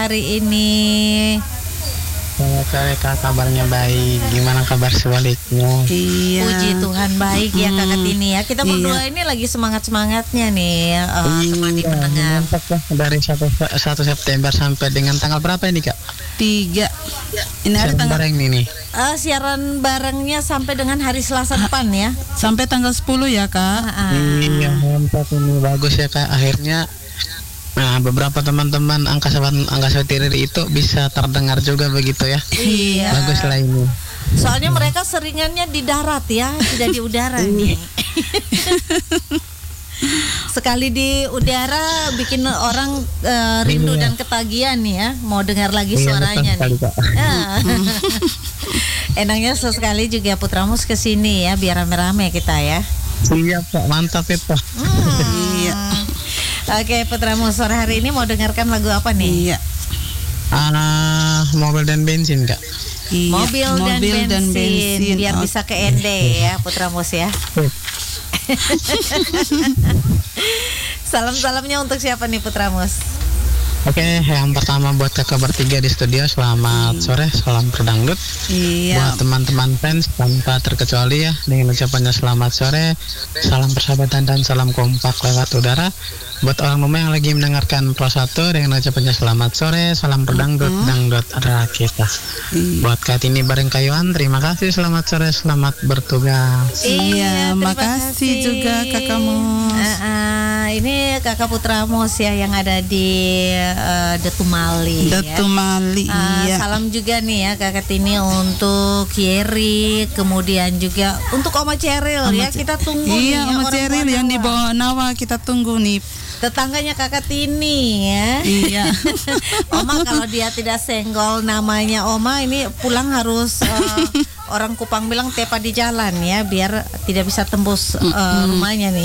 hari ini? Selamat sore Kak, kabarnya baik. Gimana kabar sebaliknya? Iya. Puji Tuhan baik ya Kakak Tini ya. Kita berdua ini lagi semangat-semangatnya nih temani pendengar. Mantap ya. Dari 1 September sampai dengan tanggal berapa ini Kak? 3. Ini hari tanggal bareng ini. Siaran barengnya sampai dengan hari Selasa depan ya. sampai tanggal 10 ya Kak. Iya mantap ini, bagus ya Kak. Akhirnya beberapa teman-teman angkasa Tiriri itu bisa terdengar juga begitu ya. Iya. Bagus lah ini. Soalnya mereka seringannya di darat ya, tidak di udara nih. Sekali di udara bikin orang rindu dan ketagihan nih ya, mau dengar lagi suaranya nih. Enaknya sesekali juga Putramus kesini ya, biar rame-rame kita ya. Iya Pak, mantap ya Pak. Iya. Oke Putramus, sore hari ini mau dengarkan lagu apa nih? Iya. Mobil dan bensin Kak. Iya. Mobil dan bensin. Biar Oh, bisa ke Ende ya Putramus ya. Salam-salamnya untuk siapa nih Putramus? Oke, yang pertama buat kakak bertiga di studio, selamat sore, salam perdangdut. Iya. Buat teman-teman fans tanpa terkecuali ya, dengan ucapannya selamat sore, salam persahabatan dan salam kompak lewat udara. Buat orang rumah yang lagi mendengarkan Pro 1 dengan ucapannya selamat sore, salam perdangdut, dangdut adalah kita. Buat Kak Tini bareng Kayuan, terima kasih, selamat sore, selamat bertugas. Iya, terima makasih juga Kakak Mus. Ini Kakak Putramus ya yang ada di Detumali. Detumali, iya. Salam juga nih ya Kakak Tini untuk Yeri, kemudian juga untuk Oma Ceril ya, kita tunggu nih. Iya, Oma Ceril yang di bawah Nawa kita tunggu nih. Tetangganya Kakak Tini ya. Iya. Oma kalau dia tidak senggol namanya Oma ini pulang harus orang Kupang bilang tepa di jalan ya, biar tidak bisa tembus rumahnya nih.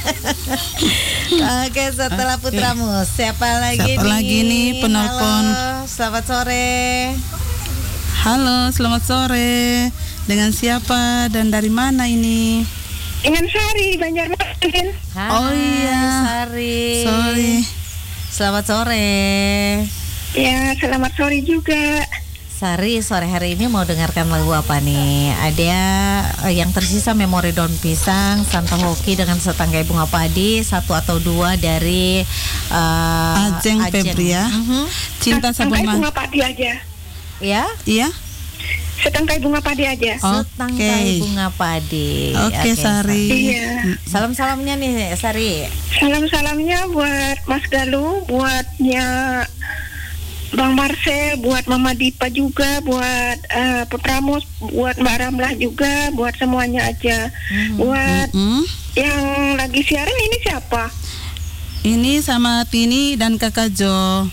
Oke, setelah Putramus siapa lagi nih penelpon? Halo, selamat sore. Halo, selamat sore. Dengan siapa dan dari mana ini? Dengan Sari, Banjarmasin. Hai, Oh iya. Sari. Sorry. Selamat sore. Ya, selamat sore juga. Sari, sore hari ini mau dengarkan lagu apa nih? Ada yang tersisa Memori Daun Pisang, Santa Hoki dengan Setangkai Bunga Padi, 1 atau 2 dari Ajeng Febria. Cinta Setangkai Sabun bunga padi aja. Ya? Iya. Setangkai bunga padi aja. Setangkai Bunga Padi. Oke, Sari. Iya. Salam-salamnya nih Sari. Salam-salamnya buat Mas Galuh, buatnya Bang Marcel, buat Mama Dipa juga, buat Putramus, buat Mbak Ramlah juga, buat semuanya aja. Buat yang lagi siaran ini siapa? Ini sama Tini dan Kakak Jo.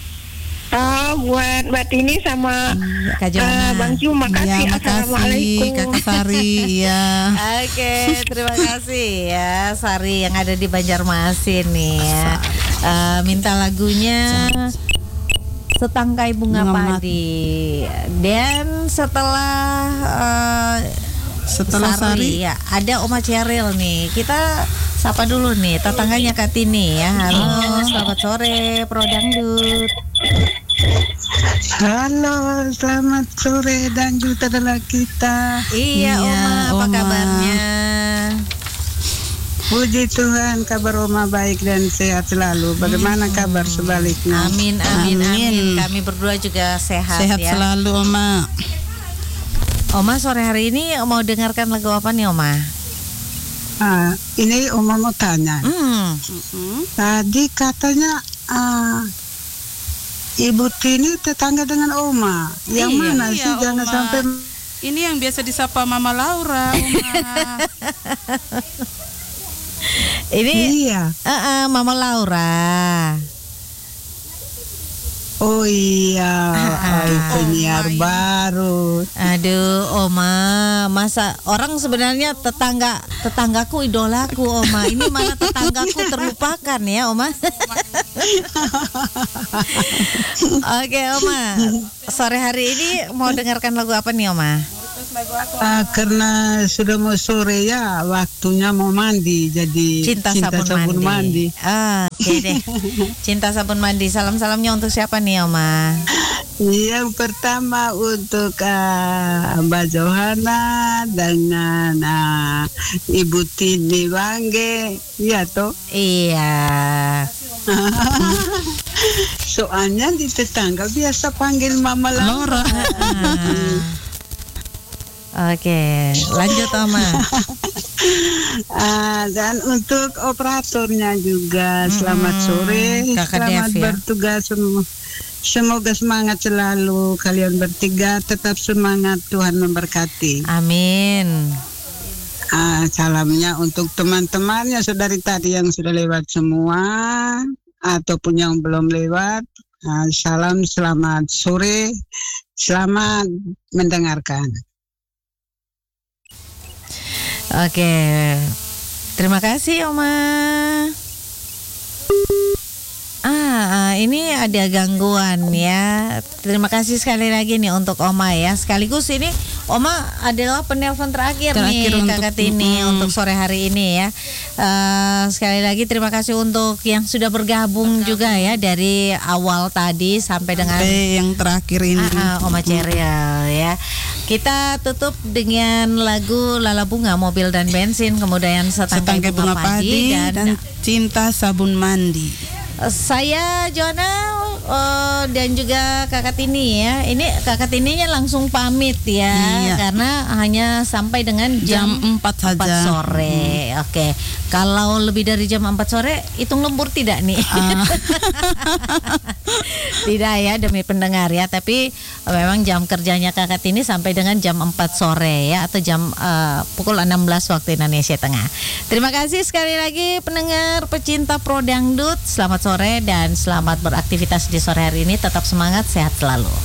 Buat Mbak Tini sama Kak Joana. Bang Ju, makasih. Iya, makasih Assalamualaikum. Kakak Sari. Iya. Oke, terima kasih ya Sari yang ada di Banjarmasin nih ya. Minta lagunya Setangkai Bunga Padi. Dan setelah Sari ya, ada Oma Ceril nih. Kita sapa dulu nih tetangganya Kak Tini ya. Halo, selamat sore Pro Dangdut. Halo, selamat sore dan juga adalah kita. Iya, Oma, apa kabarnya? Puji Tuhan, kabar Oma baik dan sehat selalu. Bagaimana kabar sebaliknya? Amin. Kami berdua juga sehat Sehat ya. selalu, Oma. Oma, sore hari ini mau dengarkan lagu apa nih, Oma? Ini Oma mau tanya. Tadi katanya Ibu Tini tetangga dengan Oma. Yang mana sih? Jangan Oma. sampai. Ini yang biasa disapa Mama Laura, Oma. Ini Iya. Mama Laura. Oh iya, penyiar baru. Aduh, Oma, masa orang sebenarnya tetanggaku idolaku, Oma. Ini malah tetanggaku terlupakan ya, Oma. Oke, Oma. Sore hari ini mau dengarkan lagu apa nih, Oma? Karena sudah mau sore ya, waktunya mau mandi, jadi Cinta sabun mandi. Oke deh. Cinta sabun mandi. Salam-salamnya untuk siapa nih Oma? Yang pertama untuk Mbak Johana dengan Ibu Tini Wangge, ya toh. Iya. Soalnya di tetangga biasa panggil Mama Laura. Oke, lanjut Oma. Dan untuk operatornya juga selamat sore, Kakak selamat Dev, ya. bertugas semua. Semoga semangat selalu kalian bertiga, tetap semangat, Tuhan memberkati. Amin. Salamnya untuk teman-temannya saudari tadi yang sudah lewat semua ataupun yang belum lewat. Salam, selamat sore, selamat mendengarkan. Oke. Terima kasih Oma. Ini ada gangguan ya. Terima kasih sekali lagi nih untuk Oma ya. Sekaligus ini Oma adalah penelpon terakhir nih Kakak Tini untuk sore hari ini ya. Sekali lagi terima kasih untuk yang sudah bergabung juga ya dari awal tadi sampai dengan yang terakhir ini. Oma Cerial ya. Kita tutup dengan lagu Lala Bunga Mobil dan Bensin, kemudian Setangkai Bunga Padi dan Cinta Sabun Mandi. Saya Joanna dan juga Kakak Tini ya. Ini Kakak Tininya langsung pamit ya, karena hanya sampai dengan jam 4 saja. 4 sore. Oke. Kalau lebih dari jam 4 sore hitung lembur tidak nih? Tidak ya, demi pendengar ya. Tapi memang jam kerjanya Kakak Tini sampai dengan jam 4 sore ya, atau jam pukul 16 waktu Indonesia Tengah. Terima kasih sekali lagi pendengar pecinta Pro Dangdut. Selamat sore dan selamat beraktivitas di sore hari ini. Tetap semangat, sehat selalu.